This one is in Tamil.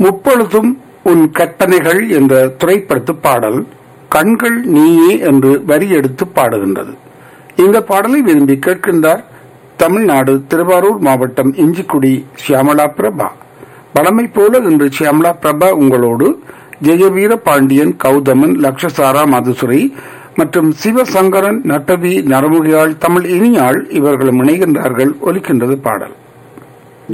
முப்பொழுதும் உன் கற்பனைகள் என்ற திரைப்படத்து பாடல் கண்கள் நீயே என்று வரி எடுத்து பாடுகின்றது. இந்த பாடலை விரும்பி கேட்கின்றார் தமிழ்நாடு திருவாரூர் மாவட்டம் இஞ்சிக்குடி சியாமலா பிரபா. பழமை போல இன்று சியாமலா பிரபா உங்களோடு ஜெயவீர பாண்டியன், கௌதமன், லக்ஷசாரா மதுசுரை மற்றும் சிவசங்கரன், நட்டவி, நரமுகியாள், தமிழ் இனியாள் இவர்களும் இணைகின்றார்கள். ஒலிக்கின்றது பாடல்.